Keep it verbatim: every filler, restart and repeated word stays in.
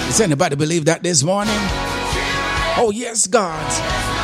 Does anybody believe that this morning? Oh, yes, God.